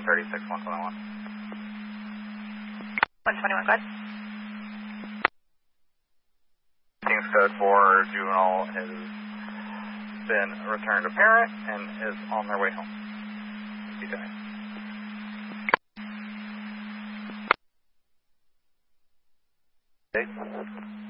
136, 121. 121, go ahead. King's code for juvenile has been returned to parent and is on their way home. Be done. Okay.